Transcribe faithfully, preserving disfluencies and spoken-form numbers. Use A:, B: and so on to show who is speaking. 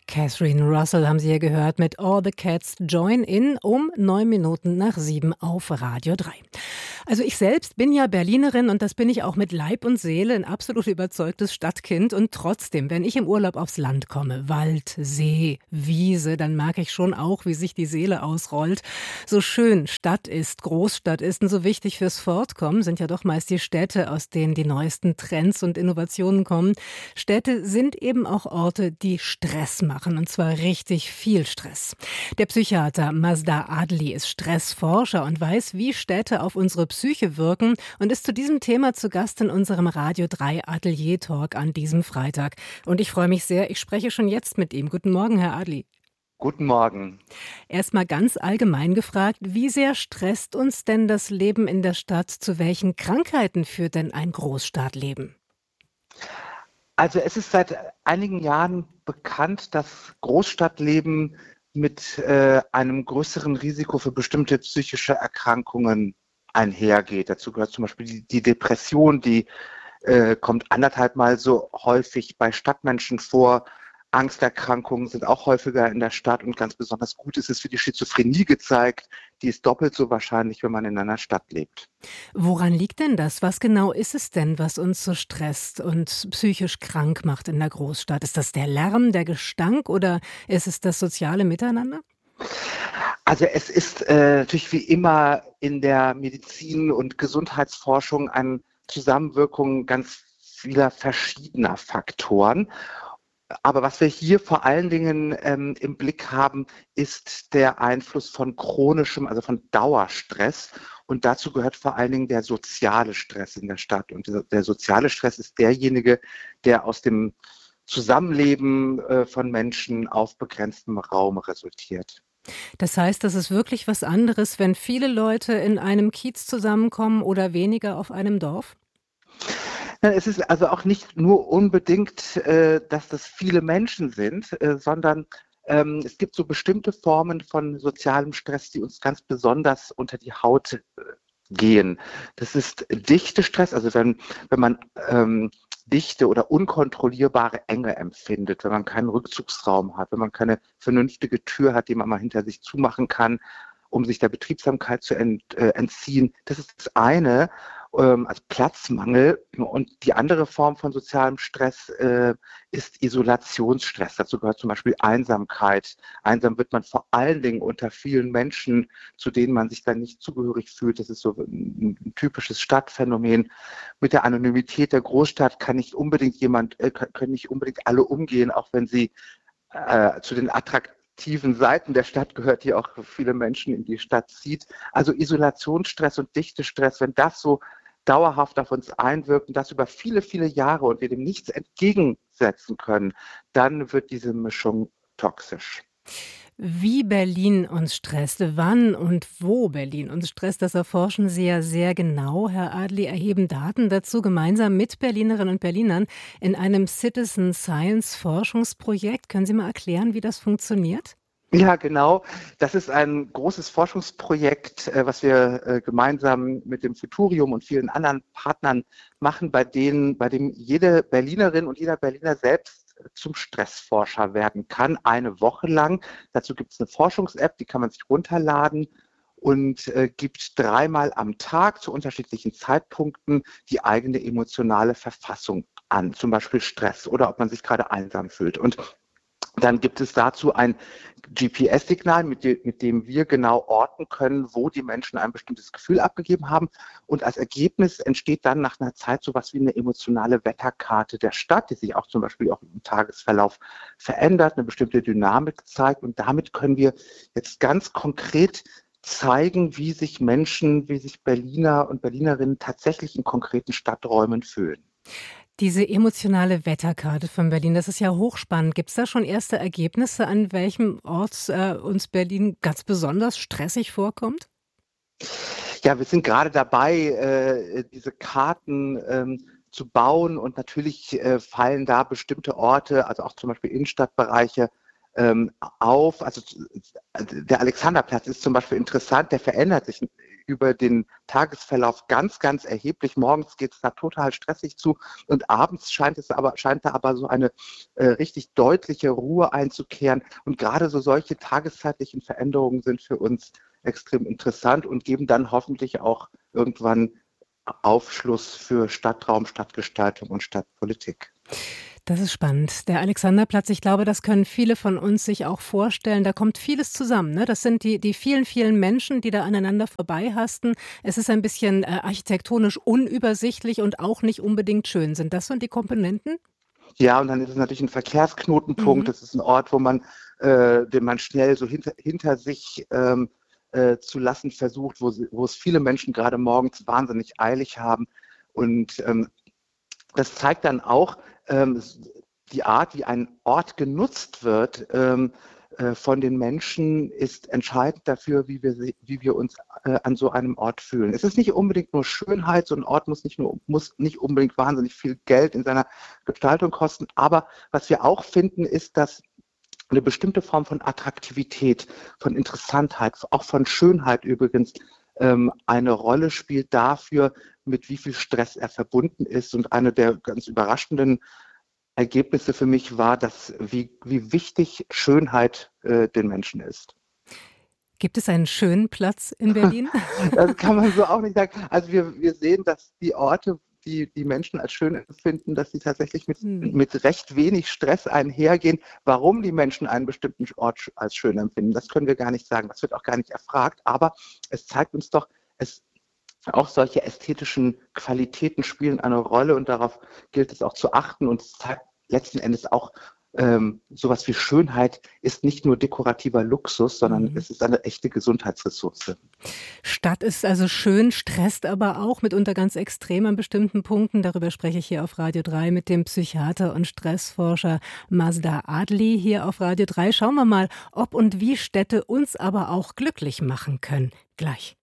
A: Catherine Russell haben Sie hier gehört mit All the Cats Join In um neun Minuten nach sieben auf Radio drei. Also ich selbst bin ja Berlinerin und das bin ich auch mit Leib und Seele, ein absolut überzeugtes Stadtkind. Und trotzdem, wenn ich im Urlaub aufs Land komme, Wald, See, Wiese, dann merke ich schon auch, wie sich die Seele ausrollt. So schön Stadt ist, Großstadt ist und so wichtig fürs Fortkommen sind ja doch meist die Städte, aus denen die neuesten Trends und Innovationen kommen. Städte sind eben auch Orte, die Stress machen, und zwar richtig viel Stress. Der Psychiater Mazda Adli ist Stressforscher und weiß, wie Städte auf unsere Psyche wirken und ist zu diesem Thema zu Gast in unserem Radio drei Atelier Talk an diesem Freitag. Und ich freue mich sehr, ich spreche schon jetzt mit ihm. Guten Morgen, Herr Adli.
B: Guten Morgen.
A: Erstmal ganz allgemein gefragt, wie sehr stresst uns denn das Leben in der Stadt? Zu welchen Krankheiten führt denn ein Großstadtleben?
B: Also es ist seit einigen Jahren bekannt, dass Großstadtleben mit äh, einem größeren Risiko für bestimmte psychische Erkrankungen einhergeht. Dazu gehört zum Beispiel die, die Depression, die äh, kommt anderthalb Mal so häufig bei Stadtmenschen vor. Angsterkrankungen sind auch häufiger in der Stadt und ganz besonders gut ist es für die Schizophrenie gezeigt. Die ist doppelt so wahrscheinlich, wenn man in einer Stadt lebt.
A: Woran liegt denn das? Was genau ist es denn, was uns so stresst und psychisch krank macht in der Großstadt? Ist das der Lärm, der Gestank oder ist es das soziale Miteinander?
B: Also es ist äh, natürlich wie immer in der Medizin- und Gesundheitsforschung eine Zusammenwirkung ganz vieler verschiedener Faktoren. Aber was wir hier vor allen Dingen ähm, im Blick haben, ist der Einfluss von chronischem, also von Dauerstress. Und dazu gehört vor allen Dingen der soziale Stress in der Stadt. Und der, der soziale Stress ist derjenige, der aus dem Zusammenleben äh, von Menschen auf begrenztem Raum resultiert.
A: Das heißt, das ist wirklich was anderes, wenn viele Leute in einem Kiez zusammenkommen oder weniger auf einem Dorf?
B: Es ist also auch nicht nur unbedingt, äh, dass das viele Menschen sind, äh, sondern ähm, es gibt so bestimmte Formen von sozialem Stress, die uns ganz besonders unter die Haut äh, gehen. Das ist Dichtestress, also wenn, wenn man ähm, dichte oder unkontrollierbare Enge empfindet, wenn man keinen Rückzugsraum hat, wenn man keine vernünftige Tür hat, die man mal hinter sich zumachen kann, um sich der Betriebsamkeit zu ent, äh, entziehen. Das ist das eine. Also Platzmangel. Und die andere Form von sozialem Stress äh, ist Isolationsstress. Dazu gehört zum Beispiel Einsamkeit. Einsam wird man vor allen Dingen unter vielen Menschen, zu denen man sich dann nicht zugehörig fühlt. Das ist so ein, ein typisches Stadtphänomen. Mit der Anonymität der Großstadt kann nicht unbedingt jemand, äh, können nicht unbedingt alle umgehen, auch wenn sie äh, zu den attraktiven Seiten der Stadt gehört, die auch viele Menschen in die Stadt zieht. Also Isolationsstress und Dichtestress, wenn das so dauerhaft auf uns einwirken, das über viele, viele Jahre und wir dem nichts entgegensetzen können, dann wird diese Mischung toxisch.
A: Wie Berlin uns stresst, wann und wo Berlin uns stresst, das erforschen Sie ja sehr genau. Herr Adli, erheben Daten dazu gemeinsam mit Berlinerinnen und Berlinern in einem Citizen Science Forschungsprojekt. Können Sie mal erklären, wie das funktioniert?
B: Ja, genau. Das ist ein großes Forschungsprojekt, was wir gemeinsam mit dem Futurium und vielen anderen Partnern machen, bei denen, bei dem jede Berlinerin und jeder Berliner selbst zum Stressforscher werden kann, eine Woche lang. Dazu gibt es eine Forschungs-App, die kann man sich runterladen und äh, gibt dreimal am Tag zu unterschiedlichen Zeitpunkten die eigene emotionale Verfassung an, zum Beispiel Stress oder ob man sich gerade einsam fühlt. Und dann gibt es dazu ein G P S-Signal, mit, de- mit dem wir genau orten können, wo die Menschen ein bestimmtes Gefühl abgegeben haben. Und als Ergebnis entsteht dann nach einer Zeit sowas wie eine emotionale Wetterkarte der Stadt, die sich auch zum Beispiel auch im Tagesverlauf verändert, eine bestimmte Dynamik zeigt. Und damit können wir jetzt ganz konkret zeigen, wie sich Menschen, wie sich Berliner und Berlinerinnen tatsächlich in konkreten Stadträumen fühlen.
A: Diese emotionale Wetterkarte von Berlin, das ist ja hochspannend. Gibt es da schon erste Ergebnisse, an welchem Ort äh, uns Berlin ganz besonders stressig vorkommt?
B: Ja, wir sind gerade dabei, äh, diese Karten ähm, zu bauen und natürlich äh, fallen da bestimmte Orte, also auch zum Beispiel Innenstadtbereiche, ähm, auf. Also der Alexanderplatz ist zum Beispiel interessant, der verändert sich über den Tagesverlauf ganz, ganz erheblich. Morgens geht es da total stressig zu und abends scheint es aber, scheint da aber so eine äh, richtig deutliche Ruhe einzukehren. Und gerade so solche tageszeitlichen Veränderungen sind für uns extrem interessant und geben dann hoffentlich auch irgendwann Aufschluss für Stadtraum, Stadtgestaltung und Stadtpolitik.
A: Das ist spannend. Der Alexanderplatz, ich glaube, das können viele von uns sich auch vorstellen. Da kommt vieles zusammen. Ne? Das sind die, die vielen, vielen Menschen, die da aneinander vorbeihasten. Es ist ein bisschen äh, architektonisch unübersichtlich und auch nicht unbedingt schön. Sind das so die Komponenten?
B: Ja, und dann ist es natürlich ein Verkehrsknotenpunkt.
A: Mhm.
B: Das ist ein Ort, wo man, äh, den man schnell so hinter, hinter sich ähm, äh, zu lassen versucht, wo, sie, wo es viele Menschen gerade morgens wahnsinnig eilig haben. Und ähm, das zeigt dann auch ähm, die Art, wie ein Ort genutzt wird ähm, äh, von den Menschen, ist entscheidend dafür, wie wir, wie wir uns äh, an so einem Ort fühlen. Es ist nicht unbedingt nur Schönheit, so ein Ort muss nicht, nur, muss nicht unbedingt wahnsinnig viel Geld in seiner Gestaltung kosten, aber was wir auch finden, ist, dass eine bestimmte Form von Attraktivität, von Interessantheit, auch von Schönheit übrigens, ähm, eine Rolle spielt dafür, mit wie viel Stress er verbunden ist. Und eine der ganz überraschenden Ergebnisse für mich war, dass wie, wie wichtig Schönheit äh, den Menschen ist.
A: Gibt es einen schönen Platz in Berlin?
B: Das kann man so auch nicht sagen. Also wir, wir sehen, dass die Orte, die die Menschen als schön empfinden, dass sie tatsächlich mit, hm. mit recht wenig Stress einhergehen. Warum die Menschen einen bestimmten Ort als schön empfinden, das können wir gar nicht sagen. Das wird auch gar nicht erfragt. Aber es zeigt uns doch, es auch solche ästhetischen Qualitäten spielen eine Rolle und darauf gilt es auch zu achten. Und es zeigt letzten Endes auch, ähm, sowas wie Schönheit ist nicht nur dekorativer Luxus, sondern mhm. es ist eine echte Gesundheitsressource.
A: Stadt ist also schön, stresst aber auch mitunter ganz extrem an bestimmten Punkten. Darüber spreche ich hier auf Radio drei mit dem Psychiater und Stressforscher Mazda Adli hier auf Radio drei. Schauen wir mal, ob und wie Städte uns aber auch glücklich machen können. Gleich.